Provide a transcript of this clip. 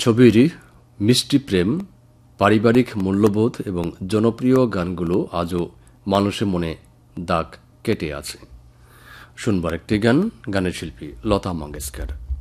ছবির মিষ্টি প্রেম, পারিবারিক মূল্যবোধ এবং জনপ্রিয় গানগুলো আজও মানুষের মনে দাগ কেটে আছে। শুনবার একটি গান, গানের শিল্পী লতা মঙ্গেশকর।